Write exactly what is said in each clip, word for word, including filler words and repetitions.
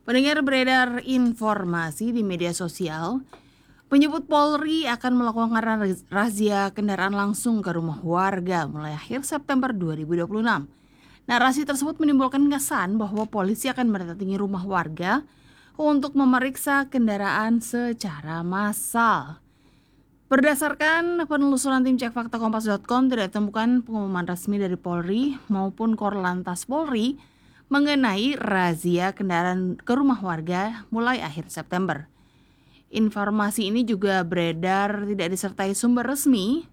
Pendengar, beredar informasi di media sosial menyebut Polri akan melakukan razia kendaraan langsung ke rumah warga mulai akhir September dua ribu dua puluh enam. Narasi tersebut menimbulkan kesan bahwa polisi akan mendatangi rumah warga untuk memeriksa kendaraan secara massal. Berdasarkan penelusuran tim cek fakta kompas dot com, tidak ditemukan pengumuman resmi dari Polri maupun Korlantas Polri mengenai razia kendaraan ke rumah warga mulai akhir September. Informasi ini juga beredar tidak disertai sumber resmi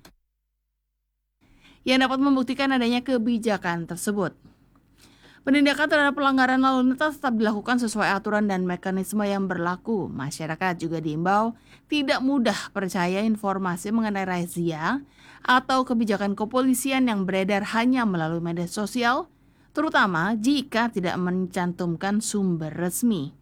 yang dapat membuktikan adanya kebijakan tersebut. Penindakan terhadap pelanggaran lalu lintas tetap dilakukan sesuai aturan dan mekanisme yang berlaku. Masyarakat juga diimbau tidak mudah percaya informasi mengenai razia atau kebijakan kepolisian yang beredar hanya melalui media sosial, terutama jika tidak mencantumkan sumber resmi.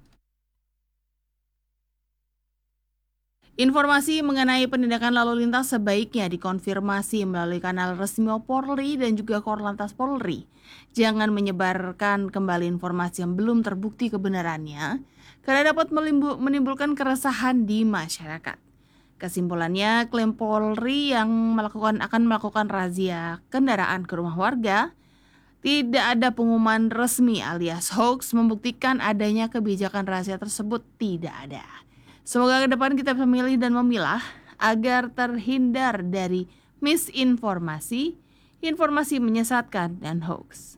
Informasi mengenai penindakan lalu lintas sebaiknya dikonfirmasi melalui kanal resmi Polri dan juga Korlantas Polri. Jangan menyebarkan kembali informasi yang belum terbukti kebenarannya, karena dapat menimbulkan keresahan di masyarakat. Kesimpulannya, klaim Polri yang melakukan akan melakukan razia kendaraan ke rumah warga tidak ada pengumuman resmi alias hoax membuktikan adanya kebijakan razia tersebut tidak ada. Semoga ke depan kita bisa memilih dan memilah agar terhindar dari misinformasi, informasi menyesatkan, dan hoax.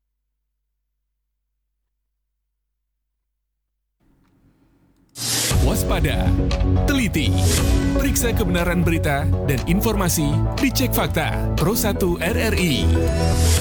Waspada, teliti, periksa kebenaran berita dan informasi, dicek fakta Pro satu R R I.